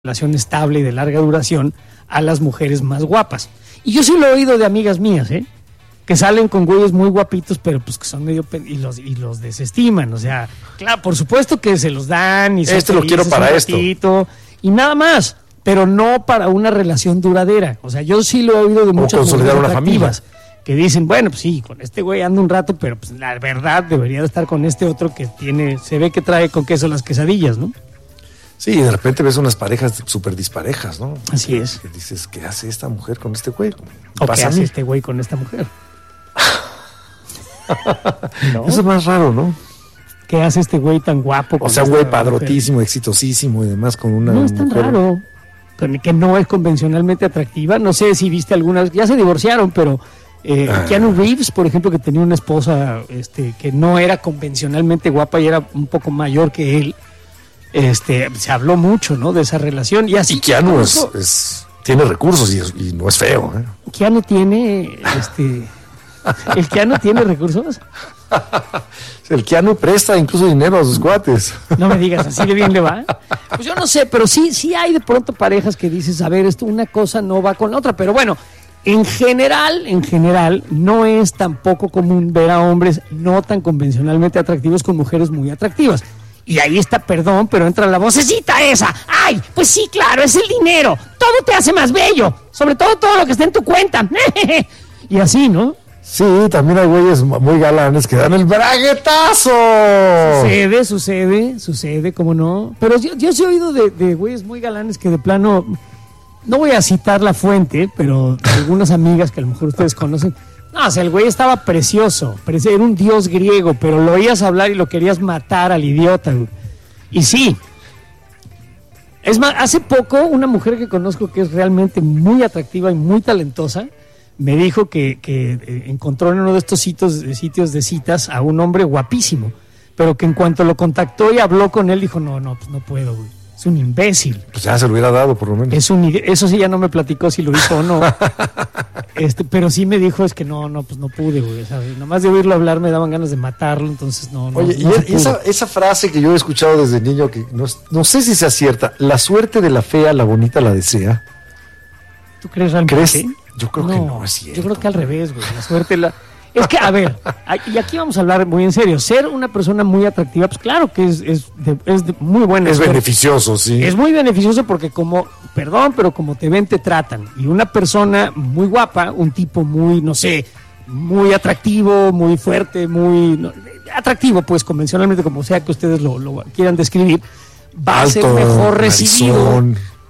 relación estable y de larga duración a las mujeres más guapas. Y yo sí lo he oído de amigas mías, que salen con güeyes muy guapitos, pero pues que son medio y los desestiman. O sea, claro, por supuesto que se los dan y este lo quiero para esto y nada más, pero no para una relación duradera. O sea, yo sí lo he oído de muchas mujeres atractivas que dicen, bueno, pues sí, con este güey ando un rato, pero pues la verdad debería de estar con este otro que se ve que trae con queso las quesadillas, ¿no? Sí, y de repente ves unas parejas súper disparejas, ¿no? Así es. Que dices, ¿qué hace esta mujer con este güey? ¿O qué hace este güey con esta mujer? ¿No? Eso es más raro, ¿no? ¿Qué hace este güey tan guapo? O sea, un güey padrotísimo, exitosísimo y demás con una No es tan mujer raro, que no es convencionalmente atractiva. No sé si viste algunas, ya se divorciaron, pero Keanu Reeves, por ejemplo, que tenía una esposa que no era convencionalmente guapa y era un poco mayor que él. Se habló mucho, ¿no? De esa relación. Y así Keanu tiene recursos y no es feo, Keanu tiene ¿el Keanu tiene recursos? El Keanu presta incluso dinero a sus cuates. No me digas, así de bien le va. Pues yo no sé, pero sí hay de pronto parejas que dices, a ver, una cosa no va con la otra, pero bueno, en general no es tampoco común ver a hombres no tan convencionalmente atractivos con mujeres muy atractivas. Y ahí está, perdón, pero entra la vocecita esa. ¡Ay! Pues sí, claro, es el dinero. Todo te hace más bello. Sobre todo lo que está en tu cuenta. Y así, ¿no? Sí, también hay güeyes muy galanes que dan el braguetazo. Sucede, ¿cómo no? Pero yo sí he oído de güeyes muy galanes que de plano, no voy a citar la fuente, pero algunas amigas que a lo mejor ustedes conocen. No, o sea, el güey estaba precioso, era un dios griego, pero lo oías hablar y lo querías matar al idiota, güey. Y sí. Es más, hace poco una mujer que conozco que es realmente muy atractiva y muy talentosa, me dijo que encontró en uno de estos sitios de citas a un hombre guapísimo, pero que en cuanto lo contactó y habló con él, dijo, no, pues no puedo, güey. Es un imbécil. Pues ya se lo hubiera dado, por lo menos. Eso sí ya no me platicó si lo hizo o no. Pero sí me dijo, es que no, pues no pude, güey. ¿Sabes? Nomás de oírlo hablar me daban ganas de matarlo, entonces no. Oye, no y esa frase que yo he escuchado desde niño, que no sé si sea cierta, la suerte de la fea, la bonita la desea. ¿Tú crees realmente? ¿Crees? Yo creo que no es cierto. Yo creo que al revés, güey. La suerte Es que, a ver, y aquí vamos a hablar muy en serio. Ser una persona muy atractiva, pues claro que es muy bueno. Es beneficioso, sí. Es muy beneficioso porque como te ven, te tratan. Y una persona muy guapa, un tipo muy, no sé, muy atractivo, muy fuerte, atractivo, pues convencionalmente, como sea que ustedes lo quieran describir, va alto, a ser mejor recibido.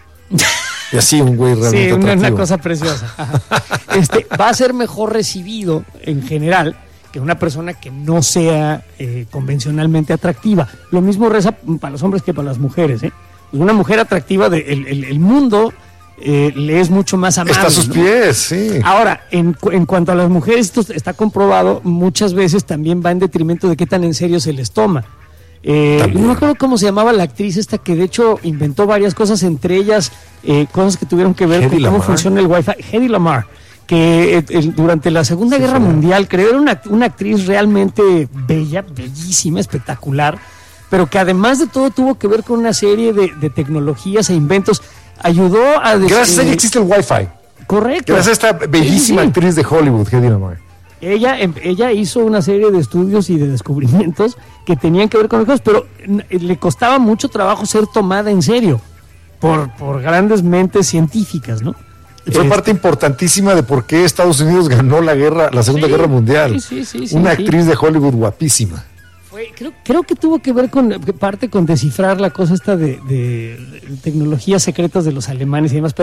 Y así un güey realmente atractivo. Una cosa preciosa. Va a ser mejor recibido en general que una persona que no sea convencionalmente atractiva. Lo mismo reza para los hombres que para las mujeres. Una mujer atractiva, el mundo le es mucho más amable. Está a sus pies, sí. Ahora, en cuanto a las mujeres, esto está comprobado, muchas veces también va en detrimento de qué tan en serio se les toma. No me acuerdo cómo se llamaba la actriz esta que de hecho inventó varias cosas, entre ellas cosas que tuvieron que ver con cómo funciona el Wi-Fi. Hedy Lamarr, que durante la Segunda Guerra Mundial, creo, era una actriz realmente bella, bellísima, espectacular, pero que además de todo tuvo que ver con una serie de tecnologías e inventos. Ayudó a... Gracias a ella existe el Wi-Fi. Correcto. Gracias a esta bellísima actriz de Hollywood, Hedy Lamarr. Ella hizo una serie de estudios y de descubrimientos que tenían que ver con cosas, pero le costaba mucho trabajo ser tomada en serio por grandes mentes científicas, ¿no? Y fue parte importantísima de por qué Estados Unidos ganó la Segunda Guerra Mundial. Sí, una actriz de Hollywood guapísima. Creo que tuvo que ver con descifrar la cosa esta de tecnologías secretas de los alemanes y demás.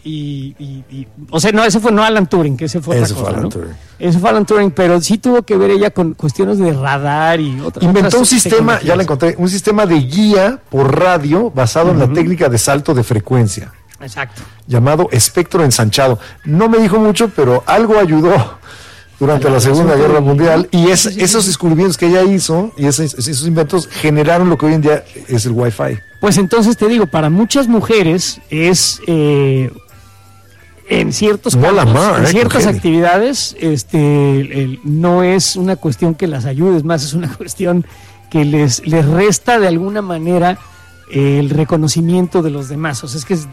O sea, no, ese fue no Alan Turing, que ese fue otra cosa, ¿no? Ese fue Alan Turing, pero sí tuvo que ver ella con cuestiones de radar y otras. Inventó un sistema, ya la encontré, un sistema de guía por radio basado en la técnica de salto de frecuencia. Exacto. Llamado espectro ensanchado. No me dijo mucho, pero algo ayudó durante la Segunda Guerra Mundial, y esos descubrimientos que ella hizo y esos inventos generaron lo que hoy en día es el Wi-Fi. Pues entonces te digo, para muchas mujeres es en ciertos campos, en ciertas actividades, no es una cuestión que las ayude, es más, es una cuestión que les resta de alguna manera el reconocimiento de los demás. O sea, es que